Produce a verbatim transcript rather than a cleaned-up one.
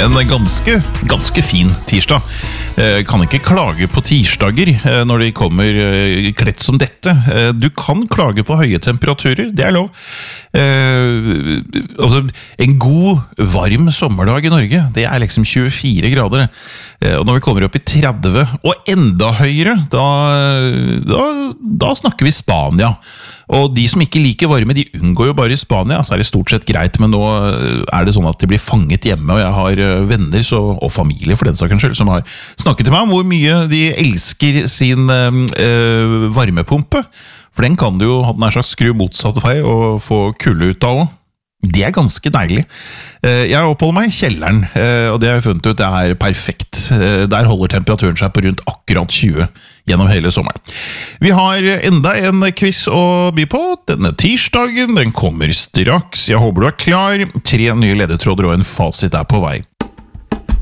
En ganske, ganske fin tirsdag. Kan ikke klage på tirsdager når de kommer kledd som dette. Du kan klage på høye temperaturer, det er lov. Eh, altså, en god, varm sommerdag i Norge, det er liksom tjuefire grader. Eh, og når vi kommer opp i tretti, og enda høyere, da, da, da snakker vi Spania. Og de som ikke liker varme, de unngår jo bare i Spania, så er det stort sett greit, men nå er det sånn at de blir fanget hjemme, og jeg har venner så, og familie for den saken selv, som har snakket til meg om hvor mye de elsker sin øh, varmepumpe, for den kan du jo ha den her slags skru motsatt vei og få kulde ut av også. Det er ganske deilig. Jeg oppholder meg i kjelleren, og det har jeg funnet ut, det er perfekt. Der holder temperaturen seg på rundt akkurat tjue gjennom hele sommeren. Vi har enda en quiz å by på. Denne tirsdagen, den kommer straks. Jeg håper du er klar. Tre nye ledetråder og en fasit er på vei.